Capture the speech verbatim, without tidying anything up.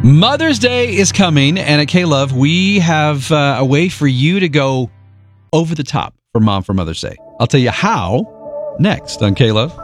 Mother's Day is coming, and at K-Love, we have uh, a way for you to go over the top for Mom for Mother's Day. I'll tell you how next on K-Love.